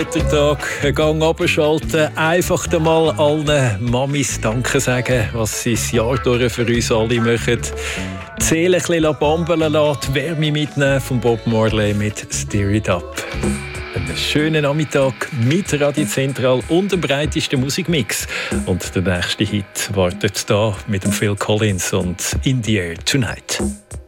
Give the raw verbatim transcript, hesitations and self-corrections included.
Tag, einen Gang runterschalten, einfach mal allen Mamis Danke sagen, was sie das Jahr durch für uns alle machen. Die Seele ein bisschen bambeln lassen, die Wärme mitnehmen von Bob Marley mit Stir It Up. Einen schönen Nachmittag mit Radio Zentral und dem breitesten Musikmix. Und der nächste Hit wartet da mit dem Phil Collins und In the Air Tonight.